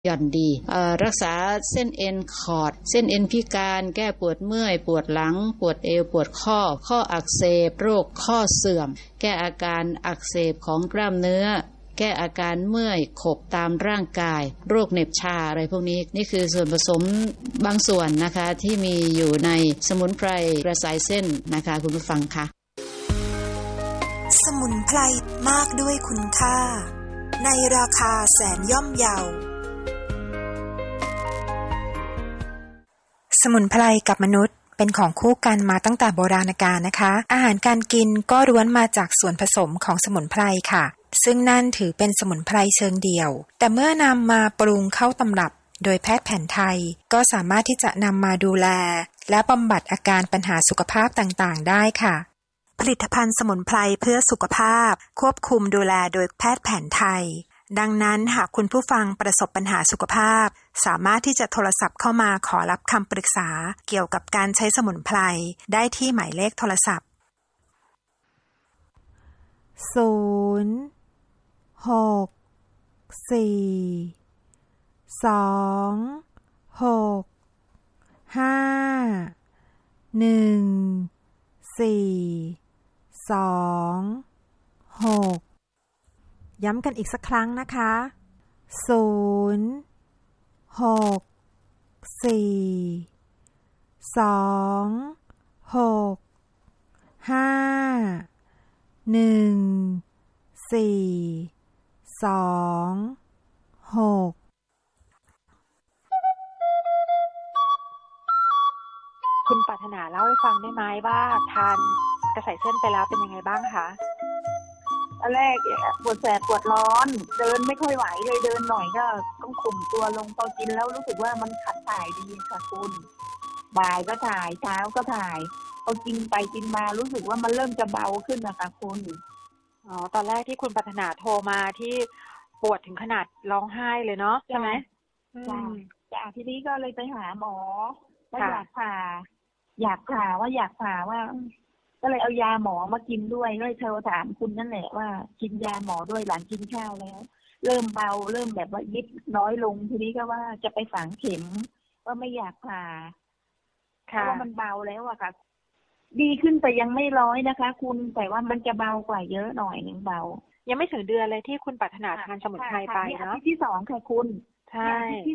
หย่อนดีรักษาเส้นเอ็นคอร์ดเส้นเอ็นพิการแก้ปวดเมื่อยปวดหลังปวดเอวปวดข้ออักเสบโรคข้อเสื่อมแก้อาการอักเสบของกล้ามเนื้อแก้อาการเมื่อยขบตามร่างกายโรคเหน็บชาอะไรพวกนี้นี่คือส่วนผสมบางส่วนนะคะที่มีอยู่ในสมุนไพรกระสายเส้นนะคะคุณผู้ฟังคะสมุนไพรมากด้วยคุณค่าในราคาแสนย่อมเยาสมุนไพรกับมนุษย์เป็นของคู่กันมาตั้งแต่โบราณกาลนะคะอาหารการกินก็ล้วนมาจากส่วนผสมของสมุนไพรค่ะซึ่งนั่นถือเป็นสมุนไพรเชิงเดี่ยวแต่เมื่อนำมาปรุงเข้าตำรับโดยแพทย์แผนไทยก็สามารถที่จะนำมาดูแลและบำบัดอาการปัญหาสุขภาพต่างๆได้ค่ะผลิตภัณฑ์สมุนไพรเพื่อสุขภาพควบคุมดูแลโดยแพทย์แผนไทยดังนั้นหากคุณผู้ฟังประสบปัญหาสุขภาพสามารถที่จะโทรศัพท์เข้ามาขอรับคำปรึกษาเกี่ยวกับการใช้สมุนไพรได้ที่หมายเลขโทรศัพท์064264142ย้ำกันอีกสักครั้งนะคะ064265142 คุณปรารถนาเล่าให้ฟังได้ไหมว่าทานกระสายเส้นไปแล้วเป็นยังไงบ้างคะอันแรกปวดแสบปวดร้อนเดินไม่ค่อยไหวเลยเดินหน่อยก็ต้องข่มตัวลงพอกินแล้วรู้สึกว่ามันขับถ่ายดีค่ะคุณบ่ายก็ถ่ายเช้าก็ถ่ายพอกินไปกินมารู้สึกว่ามันเริ่มจะเบาขึ้นนะคะคุณตอนแรกที่คุณปรารถนาโทรมาที่ปวดถึงขนาดร้องไห้เลยเนาะใช่ไหมจากทีนี้ก็เลยไปหาหมอว่าอยากผ่าว่าก็เลยเอายาหมอมากินด้วยเลยโทรถามคุณนั่นแหละว่ากินยาหมอด้วยหลังกินข้าวแล้วเริ่มเบาเริ่มแบบว่ายิบน้อยลงทีนี้ก็ว่าจะไปฝังเข็มว่าไม่อยากผ่าเพราะว่ามันเบาแล้วอะค่ะดีขึ้นแต่ยังไม่ร้อยนะคะคุณแต่ว่ามันจะเบากว่าเยอะหน่อยนึงเบายังไม่ถึงเดือนเลยที่คุณปรารถนาทานสมุนไพรไปเนาะอาทิตย์ที่2ค่ะคุณใช่อาทิตย์ที่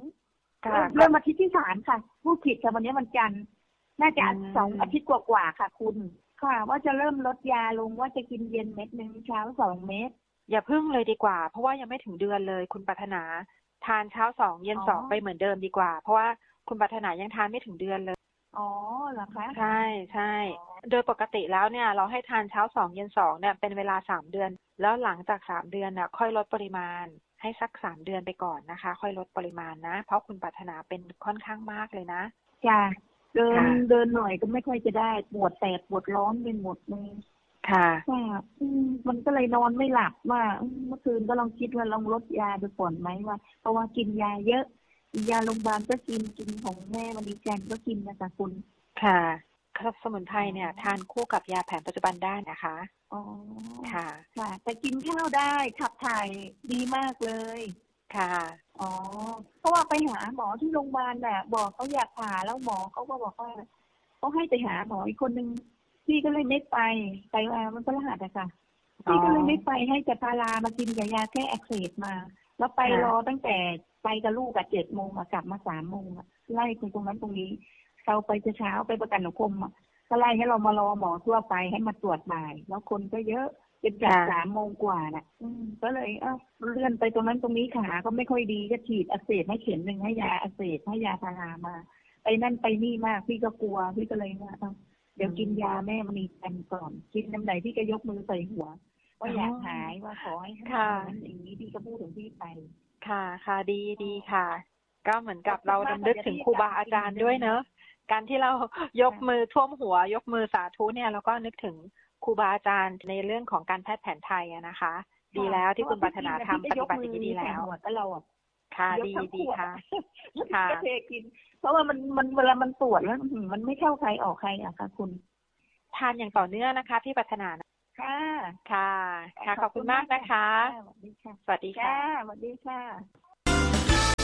2เริ่มอาทิตย์ที่3ค่ะผู้ผิดค่ะวันนี้วันจันทร์น่าจะ2อาทิตย์กว่าๆค่ะคุณค่ะว่าจะเริ่มลดยาลงว่าจะกินเย็นเม็ดนึงเช้า2เม็ดอย่าพึ่งเลยดีกว่าเพราะว่ายังไม่ถึงเดือนเลยคุณปรารถนาทานเช้า2เย็น2ไปเหมือนเดิมดีกว่าเพราะว่าคุณปรารถนายังทานไม่ถึงเดือนเลยเหรอคะใช่โดยปกติแล้วเนี่ยเราให้ทานเช้า2เย็น2เนี่ยเป็นเวลา3เดือนแล้วหลังจาก3เดือนน่ะค่อยลดปริมาณให้สัก3เดือนไปก่อนนะคะค่อยลดปริมาณนะเพราะคุณปรารถนาเป็นค่อนข้างมากเลยนะจ้ะเดินหน่อยก็ไม่ค่อยจะได้ปวดแสบปวดร้อนไปหมดเลยค่ะมันก็เลยนอนไม่หลับว่าเมื่อคืนก็ลองคิดว่าลองลดยาดูก่อนไหมว่าเพราะว่ากินยาเยอะยาโรงพยาบาลก็กินของแม่มณีจันทร์ก็กินนะคะคุณค่ะสมุนไพรเนี่ยทานคู่กับยาแผนปัจจุบันได้นะคะค่ะแต่กินข้าวได้ขับถ่ายดีมากเลยค่ะเพราะว่าไปหาหมอที่โรงพยาบาลน่ะบอกเขาอยากผ่าแล้วหมอเขาก็บอกว่าเขาให้ไปหาหมออีกคนนึงพี่ก็เลยไม่ไปมันก็รหัสอะค่ะพี่ก็เลยไม่ไปให้แต่พารามากินกับยาแก้อักเสบมาแล้วไปรอตั้งแต่ไปกับลูกอะ7 โมงกลับมา3 โมงไล่ไปตรงนั้นตรงนี้เราไปเช้าไปประกันสังคมก็ไล่ให้เรามารอหมอทั่วไปให้มาตรวจบ่ายแล้วคนก็เยอะเป็นจาก3 โมงกว่าน่ะก็เลยเลื่อนไปตรงนั้นตรงนี้ขาก็ไม่ค่อยดีก็ฉีดอักเสบให้เข็มนึงให้ยาอักเสบให้ยาพารามาไปนั่นไปนี่มากพี่ก็กลัวพี่ก็เลยว่าเดี๋ยวกินยาแม่มณีจันทร์ก่อนกินน้ำไหนพี่ก็ยกมือใส่หัวว่าอยากหายว่าขอให้หายอย่างนี้พี่ก็พูดถึงพี่ไปค่ะดีค่ะก็เหมือนกับเรารำลึกถึงครูบาอาจารย์ด้วยเนอะการที่เรายกมือท่วมหัวยกมือสาธุเนี่ยเราก็นึกถึงครูบาอาจารย์ในเรื่องของการแพทย์แผนไทยนะคะดีแล้วที่คุณปรารถนาทำปฏิบัติดีแล้วค่ะดีค่ะก็เทกินเพราะว่ามันเวลามันปวดแล้วมันไม่เข้าใครออกใครอะค่ะคุณทานอย่างต่อเนื่องนะคะพี่ปรารถนาค่ะขอบคุณมากนะคะสวัสดีค่ะสวัสดีค่ะ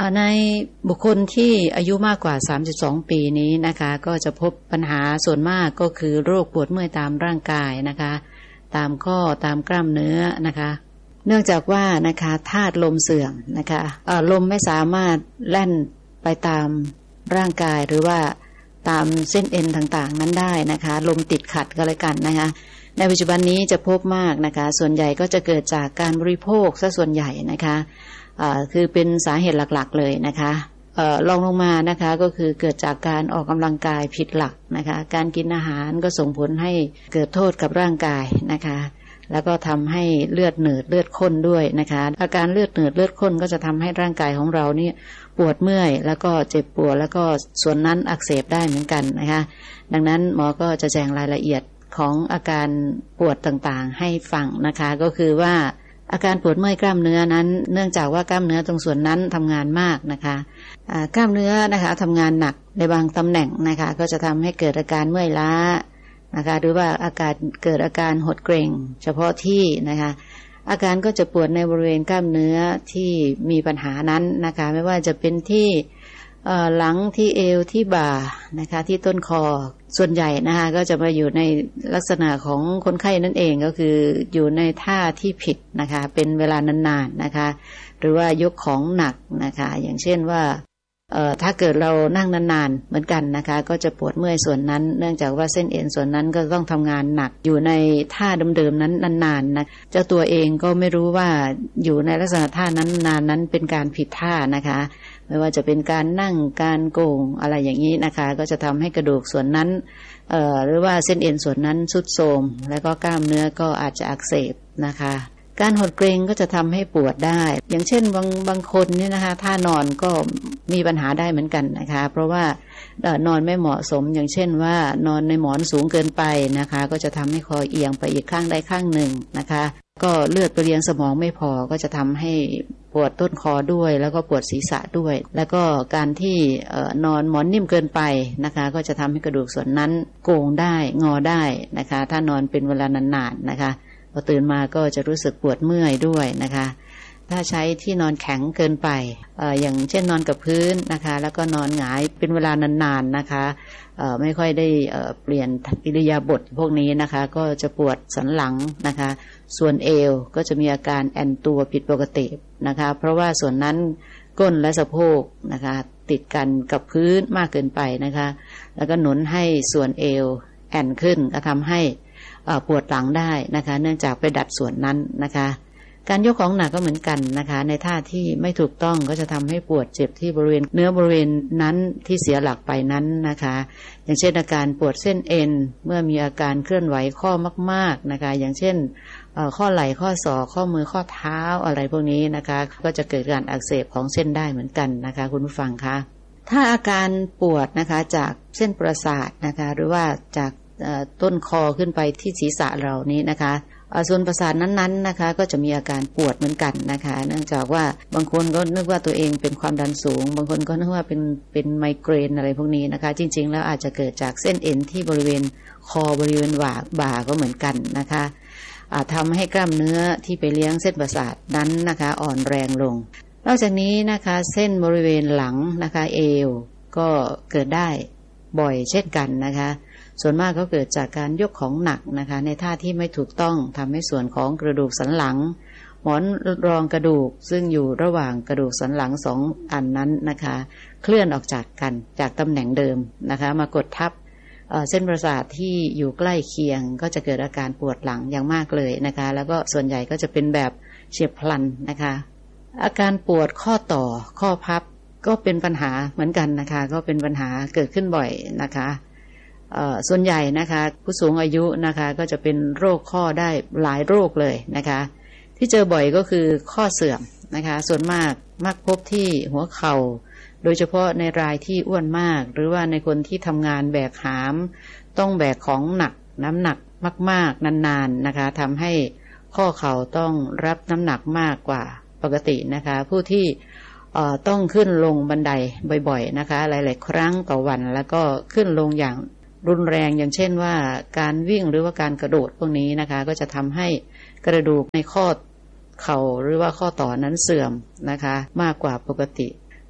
ในบุคคลที่อายุมากกว่า32ปีนี้นะคะก็จะพบปัญหาส่วนมากก็คือโรคปวดเมื่อยตามร่างกายนะคะตามข้อตามกล้ามเนื้อนะคะเนื่องจากว่านะคะธาตุลมเสื่อมนะคะลมไม่สามารถแล่นไปตามร่างกายหรือว่าตามเส้นเอ็นต่างๆนั้นได้นะคะลมติดขัดก็เลยกันนะคะในปัจจุบันนี้จะพบมากนะคะส่วนใหญ่ก็จะเกิดจากการบริโภคซะส่วนใหญ่นะคะคือเป็นสาเหตุหลักๆเลยนะคะรองลงมานะคะก็คือเกิดจากการออกกำลังกายผิดหลักนะคะการกินอาหารก็ส่งผลให้เกิดโทษกับร่างกายนะคะแล้วก็ทำให้เลือดหนืดเลือดข้นด้วยนะคะอาการเลือดหนืดเลือดข้นก็จะทำให้ร่างกายของเรานี่ปวดเมื่อยแล้วก็เจ็บปวดแล้วก็ส่วนนั้นอักเสบได้เหมือนกันนะคะดังนั้นหมอก็จะแจ้งรายละเอียดของอาการปวดต่างๆให้ฟังนะคะก็คือว่าอาการปวดเมื่อยกล้ามเนื้อนั้นเนื่องจากว่ากล้ามเนื้อตรงส่วนนั้นทำงานมากนะคะกล้ามเนื้อนะคะทำงานหนักในบางตำแหน่งนะคะก็จะทำให้เกิดอาการเมื่อยล้านะคะหรือว่าเกิดอาการหดเกร็งเฉพาะที่นะคะอาการก็จะปวดในบริเวณกล้ามเนื้อที่มีปัญหานั้นนะคะไม่ว่าจะเป็นที่หลังที่เอวที่บ่านะคะที่ต้นคอส่วนใหญ่นะคะก็จะมาอยู่ในลักษณะของคนไข้นั่นเองก็คืออยู่ในท่าที่ผิดนะคะเป็นเวลานานๆนะคะหรือว่ายกของหนักนะคะอย่างเช่นว่าถ้าเกิดเรานั่งนานๆเหมือนกันนะคะก็จะปวดเมื่อยส่วนนั้นเนื่องจากว่าเส้นเอ็นส่วนนั้นก็ต้องทำงานหนักอยู่ในท่าเดิมๆนั้นนานๆนะเจ้าตัวเองก็ไม่รู้ว่าอยู่ในลักษณะท่านั้นนานนั้นเป็นการผิดท่านะคะไม่ว่าจะเป็นการนั่งการโก่งอะไรอย่างนี้นะคะก็จะทำให้กระดูกส่วนนั้นหรือว่าเส้นเอ็นส่วนนั้นทรุดโทรมแล้วก็กล้ามเนื้อก็อาจจะอักเสบนะคะการหดเกร็งก็จะทำให้ปวดได้อย่างเช่นบางคนนี่นะคะท่านอนก็มีปัญหาได้เหมือนกันนะคะเพราะว่านอนไม่เหมาะสมอย่างเช่นว่านอนในหมอนสูงเกินไปนะคะก็จะทำให้คอเอียงไปอีกข้างใดข้างหนึ่งนะคะก็เลือดไปเลี้ยงสมองไม่พอก็จะทำให้ปวดต้นคอด้วยแล้วก็ปวดศีรษะด้วยแล้วก็การที่นอนหมอนนิ่มเกินไปนะคะก็จะทำให้กระดูกส่วนนั้นโก่งได้งอได้นะคะถ้านอนเป็นเวลานานๆนะคะพอตื่นมาก็จะรู้สึกปวดเมื่อยด้วยนะคะถ้าใช้ที่นอนแข็งเกินไปอย่างเช่นนอนกับพื้นนะคะแล้วก็นอนหงายเป็นเวลานานๆนะคะไม่ค่อยได้เปลี่ยนอิริยาบถพวกนี้นะคะก็จะปวดสันหลังนะคะส่วนเอวก็จะมีอาการแอนตัวผิดปกตินะคะเพราะว่าส่วนนั้นก้นและสะโพกนะคะติดกันกับพื้นมากเกินไปนะคะแล้วก็หนุนให้ส่วนเอวแอนขึ้นก็ทำให้ปวดหลังได้นะคะเนื่องจากไปดัดส่วนนั้นนะคะการยกของหนักก็เหมือนกันนะคะในท่าที่ไม่ถูกต้องก็จะทำให้ปวดเจ็บที่บริเวณเนื้อบริเวณนั้นที่เสียหลักไปนั้นนะคะอย่างเช่นอาการปวดเส้นเอ็นเมื่อมีอาการเคลื่อนไหวข้อมากๆนะคะอย่างเช่นข้อไหล่ข้อศอกข้อมือข้อเท้าอะไรพวกนี้นะคะก็จะเกิดการอักเสบของเส้นได้เหมือนกันนะคะคุณผู้ฟังคะถ้าอาการปวดนะคะจากเส้นประสาทนะคะหรือว่าจากต้นคอขึ้นไปที่ศีรษะเรานี้นะคะส่วนประสาทนั้นๆนะคะก็จะมีอาการปวดเหมือนกันนะคะเนื่องจากว่าบางคนก็นึกว่าตัวเองเป็นความดันสูงบางคนก็นึกว่าเป็นไมเกรนอะไรพวกนี้นะคะจริงๆแล้วอาจจะเกิดจากเส้นเอ็นที่บริเวณคอบริเวณบ่าก็เหมือนกันนะคะทำให้กล้ามเนื้อที่ไปเลี้ยงเส้นประสาทนั้นนะคะอ่อนแรงลงนอกจากนี้นะคะเส้นบริเวณหลังนะคะเอวก็เกิดได้บ่อยเช่นกันนะคะส่วนมากก็เกิดจากการยกของหนักนะคะในท่าที่ไม่ถูกต้องทำให้ส่วนของกระดูกสันหลังหมอนรองกระดูกซึ่งอยู่ระหว่างกระดูกสันหลังสองอันนั้นนะคะเคลื่อนออกจากกันจากตำแหน่งเดิมนะคะมากดทับเส้นประสาทที่อยู่ใกล้เคียงก็จะเกิดอาการปวดหลังอย่างมากเลยนะคะแล้วก็ส่วนใหญ่ก็จะเป็นแบบเฉียบพลันนะคะอาการปวดข้อต่อข้อพับก็เป็นปัญหาเหมือนกันนะคะก็เป็นปัญหาเกิดขึ้นบ่อยนะคะส่วนใหญ่นะคะผู้สูงอายุนะคะก็จะเป็นโรคข้อได้หลายโรคเลยนะคะที่เจอบ่อยก็คือข้อเสื่อมนะคะส่วนมากมักพบที่หัวเข่าโดยเฉพาะในรายที่อ้วนมากหรือว่าในคนที่ทำงานแบกหามต้องแบกของหนักน้ำหนักมากๆนานๆนะคะทำให้ข้อเข่าต้องรับน้ำหนักมากกว่าปกตินะคะผู้ที่ต้องขึ้นลงบันไดบ่อยๆนะคะหลายๆครั้งต่อวันแล้วก็ขึ้นลงอย่างรุนแรงอย่างเช่นว่าการวิ่งหรือว่าการกระโดดพวกนี้นะคะก็จะทำให้กระดูกในข้อเข่าหรือว่าข้อต่อนั้นเสื่อมนะคะมากกว่าปกติ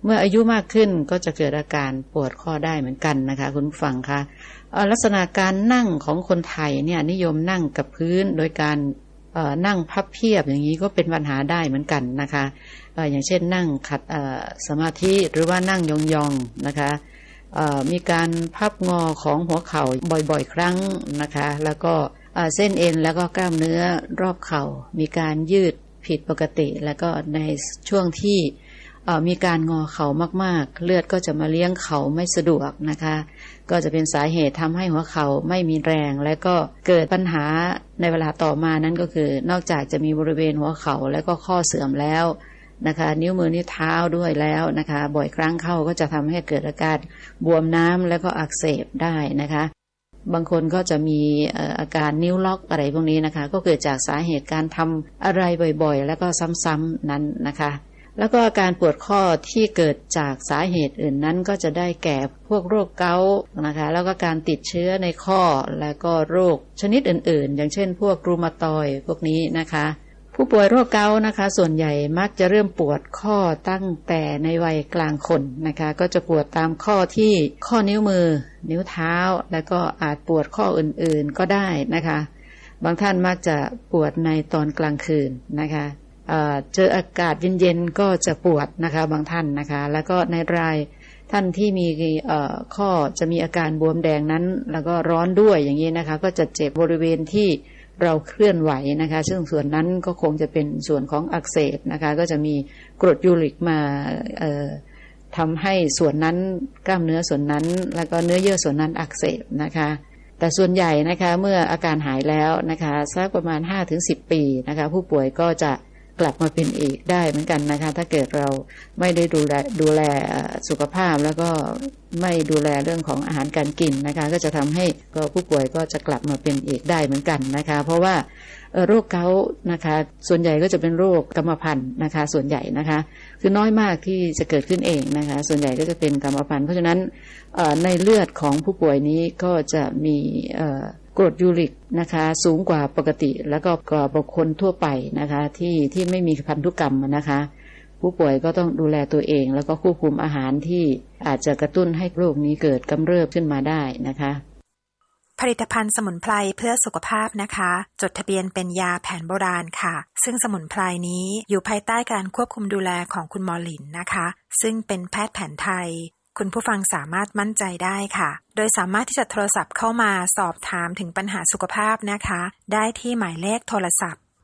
เมื่ออายุมากขึ้นก็จะเกิดอาการปวดข้อได้เหมือนกันนะคะคุณผู้ฟังคะลักษณะการนั่งของคนไทยเนี่ยนิยมนั่งกับพื้นโดยการนั่งพับเพียบอย่างนี้ก็เป็นปัญหาได้เหมือนกันนะคะอย่างเช่นนั่งขัดสมาธิหรือว่านั่งยองๆนะคะมีการพับงอของหัวเข่าบ่อยๆครั้งนะคะแล้วก็เส้นเอ็นแล้วก็กล้ามเนื้อรอบเข่ามีการยืดผิดปกติแล้วก็ในช่วงที่มีการงอเข่ามากๆเลือดก็จะมาเลี้ยงเข่าไม่สะดวกนะคะก็จะเป็นสาเหตุทำให้หัวเข่าไม่มีแรงและก็เกิดปัญหาในเวลาต่อมานั้นก็คือนอกจากจะมีบริเวณหัวเข่าแล้วก็ข้อเสื่อมแล้วนะคะนิ้วมือนิ้วเท้าด้วยแล้วนะคะบ่อยครั้งเข้าก็จะทำให้เกิดอาการบวมน้ำแล้วก็อักเสบได้นะคะบางคนก็จะมีอาการนิ้วล็อกอะไรพวกนี้นะคะก็เกิดจากสาเหตุการทำอะไรบ่อยๆแล้วก็ซ้ำๆนั้นนะคะแล้วก็อาการปวดข้อที่เกิดจากสาเหตุอื่นนั้นก็จะได้แก่พวกโรคเกาต์นะคะแล้วก็การติดเชื้อในข้อแล้วก็โรคชนิดอื่นๆอย่างเช่นพวกรูมาตอยด์พวกนี้นะคะผู้ป่วยโรคเกาต์นะคะส่วนใหญ่มักจะเริ่มปวดข้อตั้งแต่ในวัยกลางคนนะคะก็จะปวดตามข้อที่ข้อนิ้วมือนิ้วเท้าแล้วก็อาจปวดข้ออื่นๆก็ได้นะคะบางท่านมักจะปวดในตอนกลางคืนนะคะเจออากาศเย็นๆก็จะปวดนะคะบางท่านนะคะแล้วก็ในรายท่านที่มีข้อจะมีอาการบวมแดงนั้นแล้วก็ร้อนด้วยอย่างนี้นะคะก็จะเจ็บบริเวณที่เราเคลื่อนไหวนะคะซึ่งส่วนนั้นก็คงจะเป็นส่วนของอักเสบนะคะก็จะมีกรดยูริกมาทำให้ส่วนนั้นกล้ามเนื้อส่วนนั้นแล้วก็เนื้อเยื่อส่วนนั้นอักเสบนะคะแต่ส่วนใหญ่นะคะเมื่ออาการหายแล้วนะคะสักประมาณ 5-10 ปีนะคะผู้ป่วยก็จะกลับมาเป็นอีกได้เหมือนกันนะคะถ้าเกิดเราไม่ได้ดูแลสุขภาพแล้วก็ไม่ดูแลเรื่องของอาหารการกินนะคะก็จะทำให้ผู้ป่วยก็จะกลับมาเป็นอีกได้เหมือนกันนะคะเพราะว่าโรคเกาต์นะคะส่วนใหญ่ก็จะเป็นโรคกรรมพันธุ์นะคะส่วนใหญ่นะคะคือน้อยมากที่จะเกิดขึ้นเองนะคะส่วนใหญ่ก็จะเป็นกรรมพันธุ์เพราะฉะนั้นในเลือดของผู้ป่วยนี้ก็จะมีกรดยูริกนะคะสูงกว่าปกติแล้วก็กว่าบุคคลทั่วไปนะคะที่ไม่มีพันธุกรรมนะคะผู้ป่วยก็ต้องดูแลตัวเองแล้วก็ควบคุมอาหารที่อาจจะกระตุ้นให้โรคนี้เกิดกำเริบขึ้นมาได้นะคะผลิตภัณฑ์สมุนไพรเพื่อสุขภาพนะคะจดทะเบียนเป็นยาแผนโบราณค่ะซึ่งสมุนไพรนี้อยู่ภายใต้การควบคุมดูแลของคุณหมอหลินนะคะซึ่งเป็นแพทย์แผนไทยคุณผู้ฟังสามารถมั่นใจได้ค่ะโดยสามารถที่จะโทรศัพท์เข้ามาสอบถามถึงปัญหาสุขภาพนะคะได้ที่หมายเลขโทรศัพท์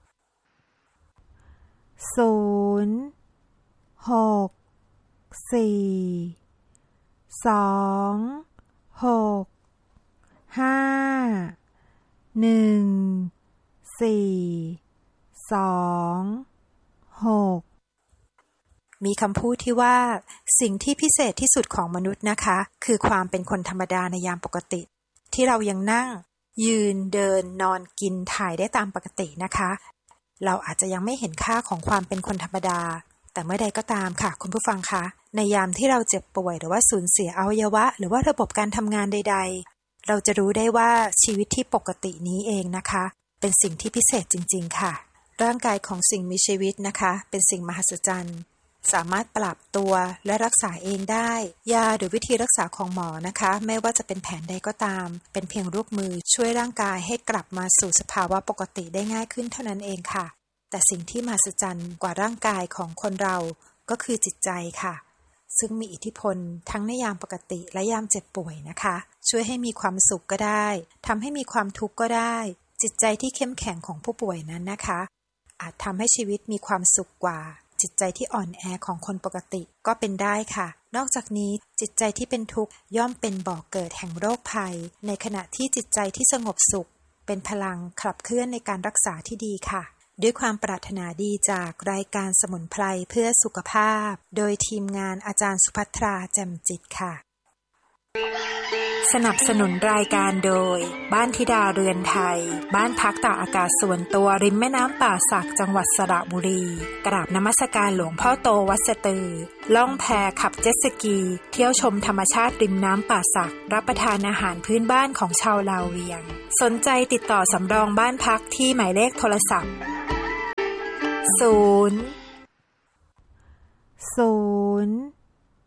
มีคำพูดที่ว่าสิ่งที่พิเศษที่สุดของมนุษย์นะคะคือความเป็นคนธรรมดาในยามปกติที่เรายังนั่งยืนเดินนอนกินถ่ายได้ตามปกตินะคะเราอาจจะยังไม่เห็นค่าของความเป็นคนธรรมดาแต่เมื่อใดก็ตามค่ะคุณผู้ฟังคะในยามที่เราเจ็บป่วยหรือว่าสูญเสียอวัยวะหรือว่าระบบการทำงานใดๆเราจะรู้ได้ว่าชีวิตที่ปกตินี้เองนะคะเป็นสิ่งที่พิเศษจริงๆค่ะร่างกายของสิ่งมีชีวิตนะคะเป็นสิ่งมหัศจรรย์สามารถปรับตัวและรักษาเองได้ยาหรือวิธีรักษาของหมอนะคะไม่ว่าจะเป็นแผนใดก็ตามเป็นเพียงลูกมือช่วยร่างกายให้กลับมาสู่สภาวะปกติได้ง่ายขึ้นเท่านั้นเองค่ะแต่สิ่งที่มหัศจรรย์กว่าร่างกายของคนเราก็คือจิตใจค่ะซึ่งมีอิทธิพลทั้งในยามปกติและยามเจ็บป่วยนะคะช่วยให้มีความสุขก็ได้ทำให้มีความทุกข์ก็ได้จิตใจที่เข้มแข็งของผู้ป่วยนั้นนะคะอาจทำให้ชีวิตมีความสุขกว่าจิตใจที่อ่อนแอของคนปกติก็เป็นได้ค่ะนอกจากนี้จิตใจที่เป็นทุกข์ย่อมเป็นบ่อเกิดแห่งโรคภัยในขณะที่จิตใจที่สงบสุขเป็นพลังขับเคลื่อนในการรักษาที่ดีค่ะด้วยความปรารถนาดีจากรายการสมุนไพรเพื่อสุขภาพโดยทีมงานอาจารย์สุภัทราแจ่มจิตค่ะสนับสนุนรายการโดยบ้านธิดาเรือนไทยบ้านพักตากอากาศส่วนตัวริมแม่น้ำป่าสักจังหวัดสระบุรีกราบนมัสการหลวงพ่อโตวัดสะตือล่องแพขับเจ็ตสกีเที่ยวชมธรรมชาติริมน้ำป่าสักรับประทานอาหารพื้นบ้านของชาวลาวเวียงสนใจติดต่อสำรองบ้านพักที่หมายเลขโทรศัพท์0 0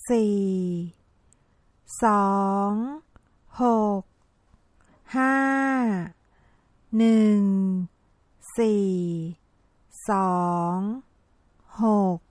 4 2 6 5 1 4 2 6